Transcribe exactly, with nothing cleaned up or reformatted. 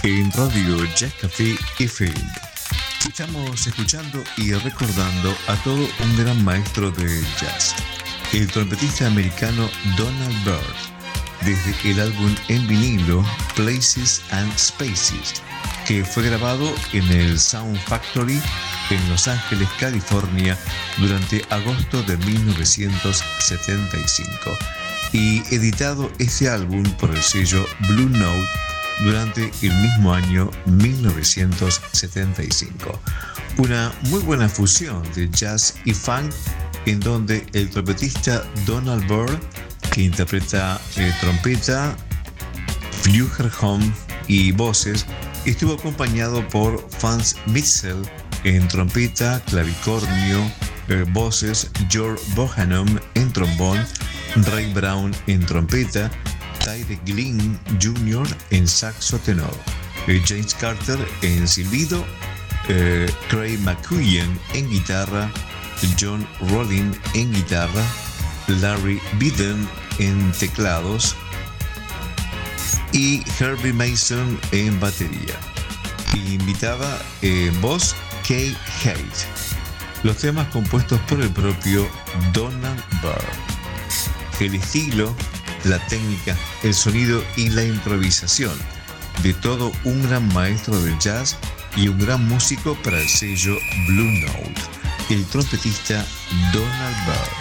en Radio Jazz Café F M. Estamos escuchando y recordando a todo un gran maestro del jazz, el trompetista americano Donald Byrd, desde el álbum en vinilo Places and Spaces, que fue grabado en el Sound Factory en Los Ángeles, California, durante agosto de mil novecientos setenta y cinco, y editado este álbum por el sello Blue Note durante el mismo año mil novecientos setenta y cinco. Una muy buena fusión de jazz y funk, en donde el trompetista Donald Byrd, que interpreta eh, trompeta, flugelhorn y voces, estuvo acompañado por Franz Mitchell en trompeta, clavicornio, eh, voces, George Bohannon en trombón, Ray Brown en trompeta, Tyree Glynn junior en saxo tenor, eh, James Carter en silbido, eh, Craig McCullen en guitarra, John Rollin en guitarra, Larry Biden en teclados y Herbie Mason en batería. Invitada en voz Kay Haight. Los temas compuestos por el propio Donald Byrd. El estilo, la técnica, el sonido y la improvisación de todo un gran maestro del jazz y un gran músico para el sello Blue Note, el trompetista Donald Byrd.